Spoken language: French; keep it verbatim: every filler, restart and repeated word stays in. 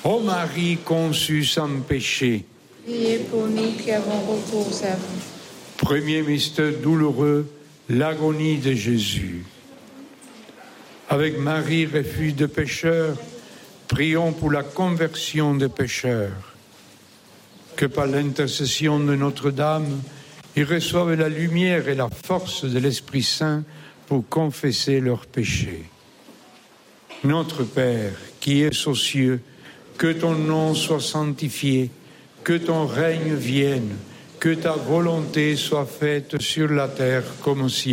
Ô Marie conçue sans péché, Priez pour nous qui avons recours à vous. premier mystère douloureux, l'agonie de Jésus. Avec Marie, refuge de pécheurs, prions pour la conversion des pécheurs. Que par l'intercession de Notre-Dame, ils reçoivent la lumière et la force de l'Esprit Saint pour confesser leurs péchés. Notre Père, qui es aux cieux, que ton nom soit sanctifié, que ton règne vienne, que ta volonté soit faite sur la terre comme au ciel.